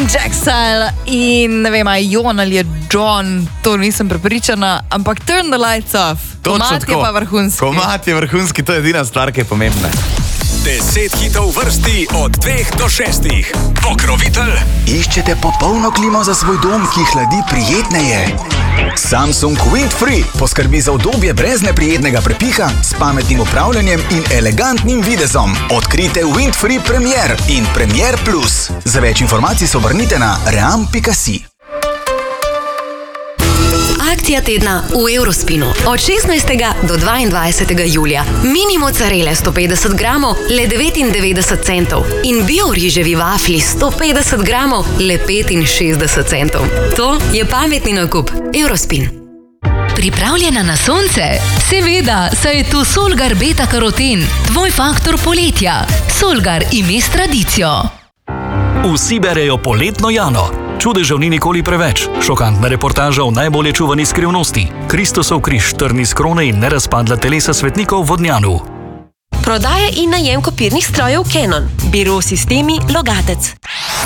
Jaxal in ne vem, Jon ali je John, to nisem prepričana, ampak Turn the Lights Off. Komad je pa vrhunski. Komad je vrhunski, to je edina stvar, ki je pomembna. 10 hitov vrsti od 2 do 6. Pokrovitelj. Iščete popolno klimo za svoj dom, ki hladi prijetneje? Samsung Windfree poskrbi za udobje brez neprijetnega prepiha, s pametnim upravljanjem in elegantnim videzom. Odkrite Windfree Premier in Premier Plus. Za več informacij se obrnite na ream.si. Akcija tedna v Eurospinu. Od 16. do 22. julija. Mini mozzarele 150 gramov, le 99 centov. In bio riževi vafli 150 gramov, le 65 centov. To je pametni nakup. Eurospin. Pripravljena na sonce? Seveda, saj je tu Solgar Beta Karoten, tvoj faktor poletja. Solgar ime s tradicijo. Vsi berejo poletno Jano. Čudežev ni nikoli preveč. Šokantna reportaža o najbolje čuvani skrivnosti. Kristusov križ, trn iz krone in nerazpadla telesa svetnikov v Vodnjanu. Prodaja in najem kopirnih strojev Canon. Biro sistemi Logatec.